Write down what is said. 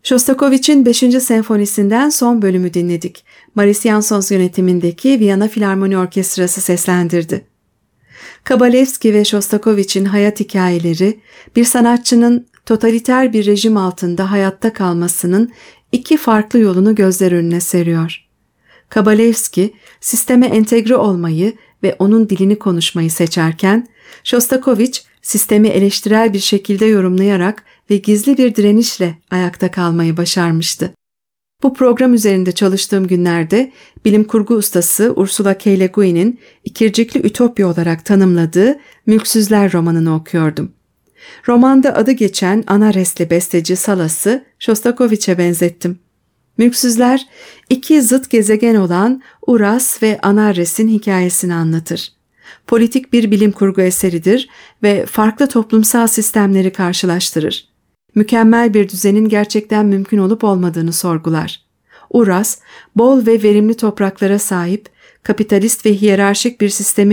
Shostakovich'in 5. senfonisinden son bölümü dinledik. Maris Jansons yönetimindeki Viyana Filarmoni Orkestrası seslendirdi. Kabalevski ve Shostakovich'in hayat hikayeleri, bir sanatçının totaliter bir rejim altında hayatta kalmasının iki farklı yolunu gözler önüne seriyor. Kabalevski, sisteme entegre olmayı ve onun dilini konuşmayı seçerken, Shostakovich, sistemi eleştirel bir şekilde yorumlayarak ve gizli bir direnişle ayakta kalmayı başarmıştı. Bu program üzerinde çalıştığım günlerde bilim kurgu ustası Ursula K. Le Guin'in İkircikli Ütopya olarak tanımladığı Mülksüzler romanını okuyordum. Romanda adı geçen Anaresli besteci Salas'ı Shostakovich'e benzettim. Mülksüzler, iki zıt gezegen olan Uras ve Anares'in hikayesini anlatır. Politik bir bilim kurgu eseridir ve farklı toplumsal sistemleri karşılaştırır. Mükemmel bir düzenin gerçekten mümkün olup olmadığını sorgular. Uras, bol ve verimli topraklara sahip, kapitalist ve hiyerarşik bir sistemi